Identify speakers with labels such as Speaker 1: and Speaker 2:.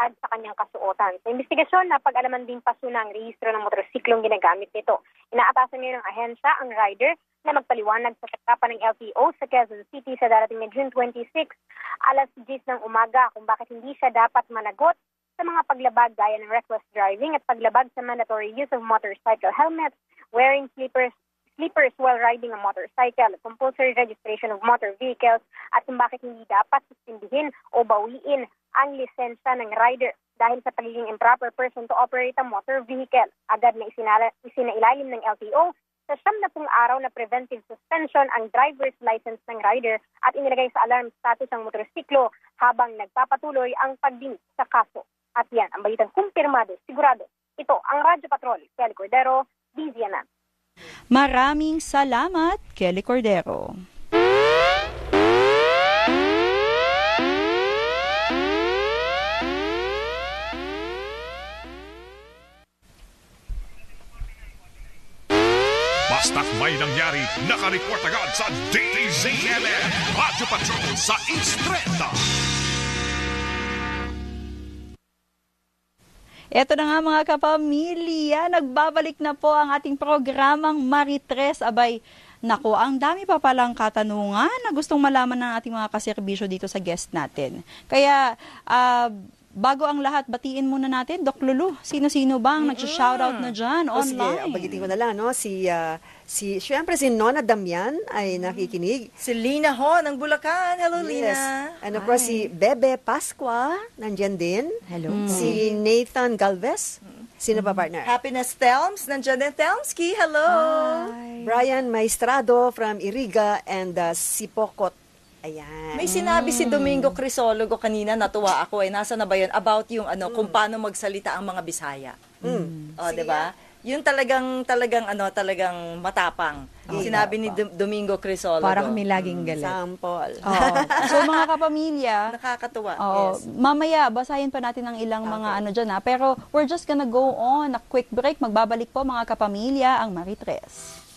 Speaker 1: saad sa kanyang kasuotan. Sa investigasyon, napag-alaman din paso na ang rehistro ng motorsiklong ginagamit nito. Inaatasan ngayon ng ahensya ang rider na magpaliwanag sa tanggapan ng LTO sa Quezon City sa darating na June 26, alas 10 ng umaga kung bakit hindi siya dapat managot sa mga paglabag gaya ng reckless driving at paglabag sa mandatory use of motorcycle helmets, wearing sleepers while riding a motorcycle, compulsory registration of motor vehicles, at kung bakit hindi dapat sustindihin o bawiin ang lisensya ng rider dahil sa pagiging improper person to operate a motor vehicle. Agad na isinailalim ng LTO sa 70 araw na preventive suspension ang driver's license ng rider at inilagay sa alarm status ang motorsiklo habang nagpapatuloy ang pagdinig sa kaso. At yan, ang balitang kumpirmado, sigurado. Ito ang Radyo Patrol, Kelly Cordero, DZNN.
Speaker 2: Maraming salamat, Kelly Cordero.
Speaker 3: Basta't may nangyari, nakareport agad sa DZNN Radyo Patrol sa East 30.
Speaker 2: Eto na nga mga kapamilya, nagbabalik na po ang ating programang Maritres. Abay, naku, ang dami pa palang katanungan na gustong malaman ng ating mga kaserbisyo dito sa guest natin. Kaya, bago ang lahat, batiin muna natin, Doc Lulu, sino-sino bang nag-shoutout na dyan online?
Speaker 4: Sige, bagitin ko na lang, no? Siyempre si Nona Damian ay nakikinig.
Speaker 5: Si Lina Ho ng Bulacan. Hello,
Speaker 4: Yes.
Speaker 5: Lina.
Speaker 4: Ano po, si Bebe Pasqua, nandyan din.
Speaker 5: Hello.
Speaker 4: Si Nathan Galvez. Sino pa partner?
Speaker 5: Happiness Thelms. Nandiyan din Thelmski. Hello.
Speaker 4: Brian Maestrado from Iriga and Sipokot. Ayan.
Speaker 5: May sinabi si Domingo Crisologo kanina, natuwa ako nasa na ba yun? About yung kung paano magsalita ang mga Bisaya. O, di ba? Yun talagang matapang. Sinabi ni Domingo Crisologo.
Speaker 6: Para kami laging galit.
Speaker 4: Sample.
Speaker 2: So mga kapamilya,
Speaker 5: Nakakatuwa.
Speaker 2: yes.
Speaker 5: Yes.
Speaker 2: Mamaya, basahin pa natin ang ilang mga dyan. Pero we're just gonna go on a quick break. Magbabalik po mga kapamilya ang Maritres.